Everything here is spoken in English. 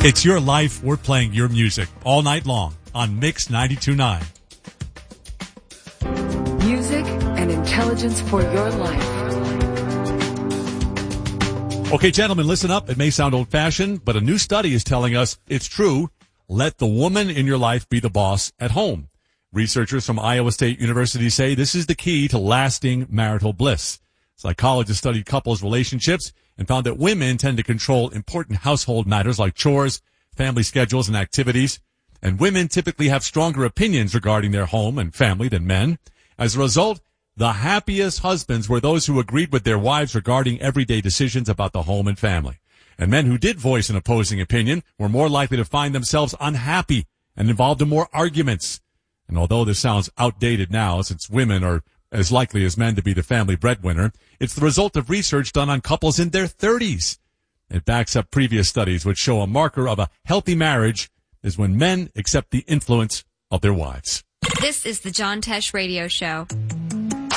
It's your life. We're playing your music all night long on Mix 92.9. Music and intelligence for your life. Okay, gentlemen, listen up. It may sound old-fashioned, but a new study is telling us it's true. Let the woman in your life be the boss at home. Researchers from Iowa State University say this is the key to lasting marital bliss. Psychologists studied couples' relationships and found that women tend to control important household matters like chores, family schedules, and activities. And women typically have stronger opinions regarding their home and family than men. As a result, the happiest husbands were those who agreed with their wives regarding everyday decisions about the home and family. And men who did voice an opposing opinion were more likely to find themselves unhappy and involved in more arguments. And although this sounds outdated now, since women are as likely as men to be the family breadwinner, it's the result of research done on couples in their 30s. It backs up previous studies which show a marker of a healthy marriage is when men accept the influence of their wives. This is the John Tesh Radio Show.